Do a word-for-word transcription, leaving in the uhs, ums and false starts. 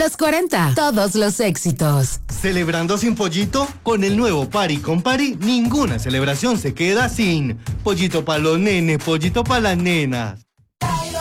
Los cuarenta, todos los éxitos. ¿Celebrando sin pollito? Con el nuevo Pari con Pari, ninguna celebración se queda sin. Pollito pa' los nenes, pollito pa' las nenas.